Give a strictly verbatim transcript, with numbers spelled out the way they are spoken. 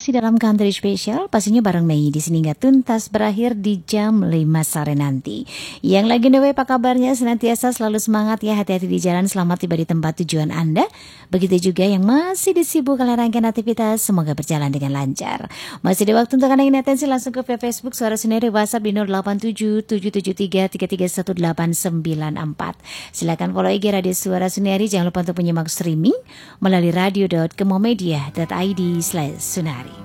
masih dalam Country Special, pastinya bareng Mei di sini nggak tuntas berakhir di jam lima sore nanti. Yang lagi on the way, apa kabarnya? Senantiasa selalu semangat ya, hati-hati di jalan, selamat tiba di tempat tujuan Anda. Begitu juga yang masih disibuk oleh rangkaian aktivitas, semoga berjalan dengan lancar. Masih ada waktu untuk Anda ingin atensi langsung ke Facebook Suara Senarai, WhatsApp di nol delapan tujuh tujuh tujuh tiga tiga tiga satu delapan sembilan empat. Silakan follow I G Radio Suara Senarai, jangan lupa untuk menyimak streaming melalui radio dot kemomedia dot id slash sunari.